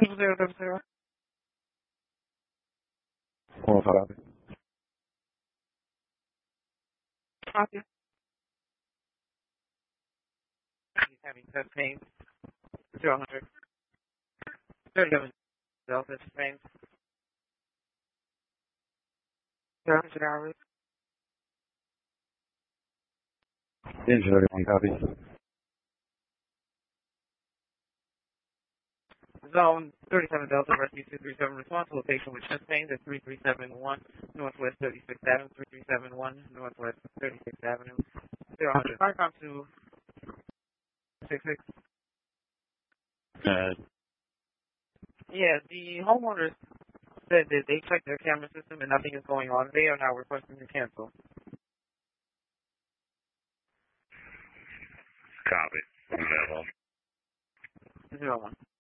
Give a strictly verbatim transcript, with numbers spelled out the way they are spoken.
Triple zero, double zero. One five. Copy. He's having chest pain. Zero hundred. Thirty-seven. Delta pain. Zero hundred hours. Engine one copy. Zone thirty-seven Delta, Rescue two three seven, response location with chest pain at three three seven one Northwest thirty-sixth Avenue, three three seven one Northwest thirty-sixth Avenue, zero hundred. Firecom to six six. Uh, Yeah, the homeowners said that they checked their camera system and nothing is going on. They are now requesting to cancel. copy. Zero one.